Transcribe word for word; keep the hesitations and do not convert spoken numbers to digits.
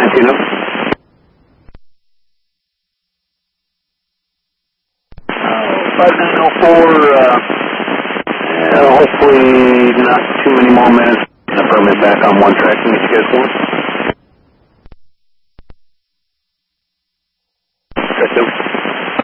let you know. five nine oh four, uh, yeah, hopefully not too many more minutes. The permit back on one track. Can you guys one?